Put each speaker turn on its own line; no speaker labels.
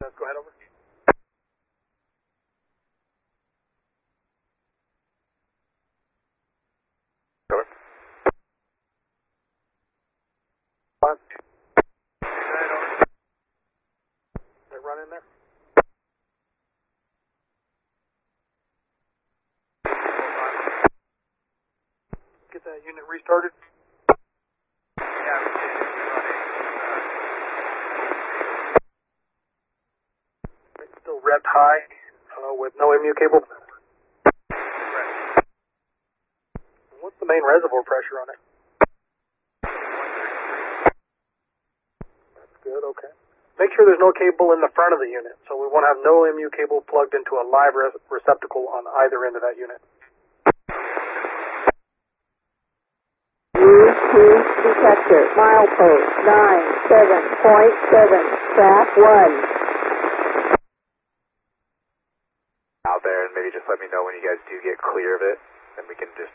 Go ahead, over. Over. One. They're running there. Get that unit restarted.
Yeah, we did.
It's still revved high with no MU cable.
Correct.
What's the main reservoir pressure on it?
133.
That's good, okay. Make sure there's no cable in the front of the unit, so we want to have no MU cable plugged into a live receptacle on either end of that unit.
U2 detector, milepost 97.7, track 1.
Out there, and maybe just let me know when you guys do get clear of it, and we can just